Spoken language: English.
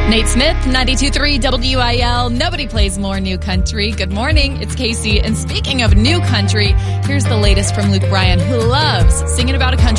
Nate Smith, 92.3 WIL. Nobody plays more new country. Good morning. It's Casey. And speaking of new country, here's the latest from Luke Bryan, who loves singing about a country